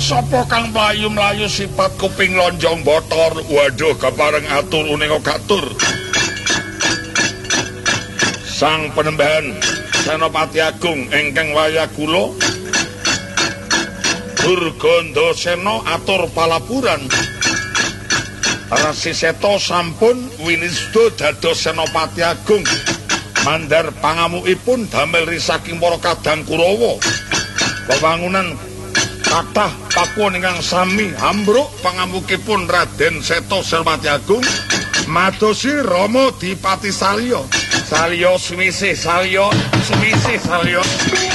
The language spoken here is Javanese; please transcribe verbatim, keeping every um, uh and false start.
sapa kang mlayu-mlayu sifat kuping lonjong botor? Waduh, kepareng atur uning katur. Sang Penembahan Senopati Agung ingkang wayah kula Durgandasena atur palapuran. Resi Seta sampun winista dados Senopati Agung. Mandar pangamukipun damel risaking para kadang Kurawa. Wewangunan kathah pakuwon ingkang sami ambruk pangamukipun Raden Seta Senopati Agung madosi Rama Dipati Salya. Salya sumisih, salya sumisih, salya.